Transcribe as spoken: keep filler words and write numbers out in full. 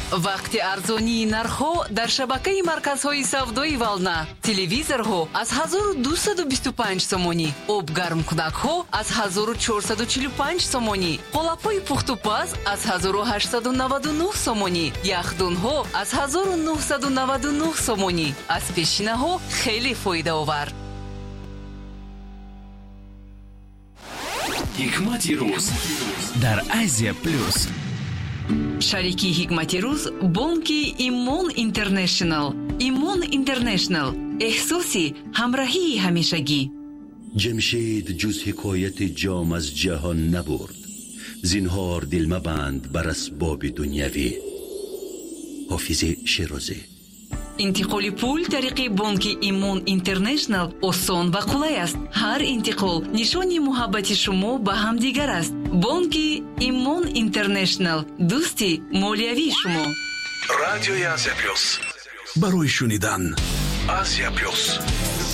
вақти арзонии нархҳо дар шабакаи марказҳои савдои Вална. Телевизорҳо аз ҳазору дусаду бисту панҷ сомонӣ, обгармкунакҳо аз ҳазору чорсаду чилу панҷ сомонӣ, қолапҳои пухтупаз аз ҳазору ҳаштсаду наваду нӯҳ сомонӣ, яхдунҳо аз ҳазору нуҳсаду наваду нӯҳ сомонӣ. Аз пешинаҳо хеле фоидаовар. ҳикмати рӯз дар Азия плюс. шарики ҳикмати рӯз бонки Имон Интернешнл. Имон Интернешнл, эҳсоси ҳамроҳии ҳамешагӣ. جمشید جز حکایت جام از جهان نبرد. زینهار دل مبند بر اسباب دنیوی. حافظ شیرازی. интиқоли пул тариқи бонки Имон Интернешнл осон ва қулай аст. ҳар интиқол нишони муҳаббати шумо ба ҳамдигар аст. бонки Имон Интернешнл, дӯсти молиявии шумо. радиои Азия плюс. барои шунидан Азия плюс.